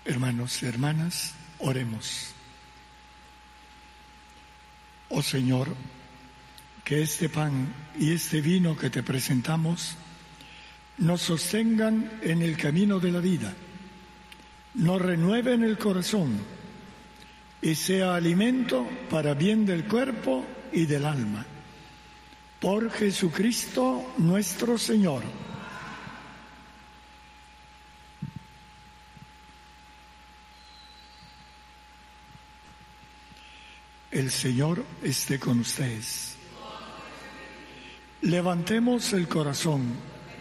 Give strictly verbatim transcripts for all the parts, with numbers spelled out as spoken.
Hermanos y hermanas, oremos. Oh Señor, que este pan y este vino que te presentamos nos sostengan en el camino de la vida, nos renueven el corazón y sea alimento para bien del cuerpo y del alma. Por Jesucristo nuestro Señor. El Señor esté con ustedes. Levantemos el corazón.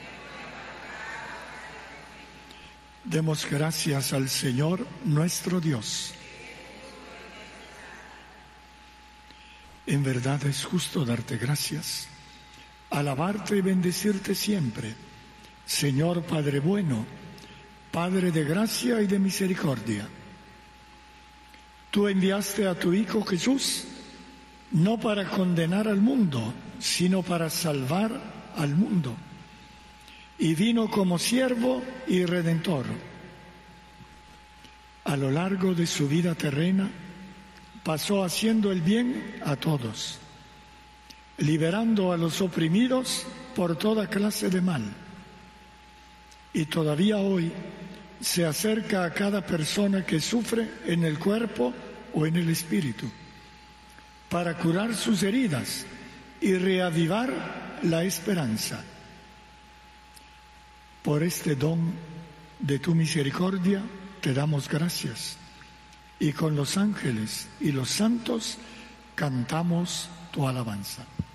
Demos gracias al Señor nuestro Dios. En verdad es justo darte gracias, alabarte y bendecirte siempre, Señor Padre bueno, Padre de gracia y de misericordia. Tú enviaste a tu Hijo Jesús, no para condenar al mundo, sino para salvar al mundo. Y vino como siervo y redentor. A lo largo de su vida terrena, pasó haciendo el bien a todos, liberando a los oprimidos por toda clase de mal. Y todavía hoy se acerca a cada persona que sufre en el cuerpo o en el espíritu, para curar sus heridas y reavivar la esperanza. Por este don de tu misericordia te damos gracias, y con los ángeles y los santos cantamos tu alabanza.